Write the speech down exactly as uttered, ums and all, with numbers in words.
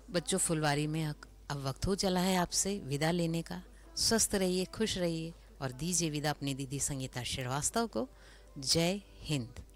बच्चों, फुलवारी में अब अब वक्त हो चला है आपसे विदा लेने का। स्वस्थ रहिए, खुश रहिए और दीजिए विदा अपनी दीदी संगीता श्रीवास्तव को। जय हिंद।